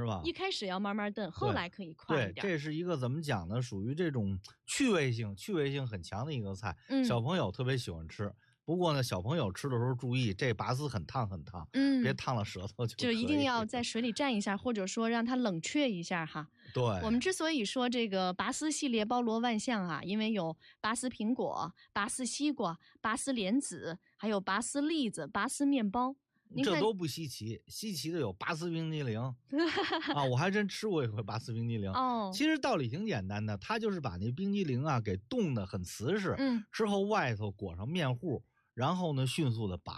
吧？ 一开始要慢慢炖，后来可以快一点。 对，这是一个怎么讲呢？属于这种趣味性很强的一个菜，小朋友特别喜欢吃。不过呢，小朋友吃的时候注意，这拔丝很烫，别烫了舌头就一定要在水里蘸一下，或者说让它冷却一下哈。 对， 我们之所以说这个拔丝系列包罗万象啊，因为有拔丝苹果、拔丝西瓜、拔丝莲子，还有拔丝栗子、拔丝面包。 这都不稀奇，稀奇的有拔丝冰激凌啊，我还真吃过一回拔丝冰激凌。其实道理挺简单的，它就是把那冰激凌啊给冻得很瓷实，之后外头裹上面糊，然后呢迅速的拔